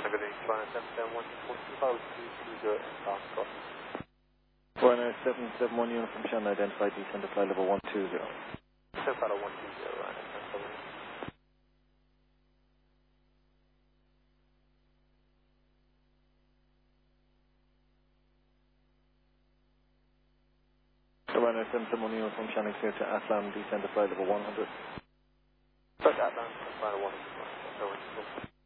Everything, China 771, 220 in South Cross. Ryanair 771 uniform Shannon, identified descend to flight level 120. Descend flight level 120, Ryanair 771. Ryanair 771 uniform Shannon, clear to Atlan, descend to flight level 100. First Atlan, descend flight level 100, Ryanair 771.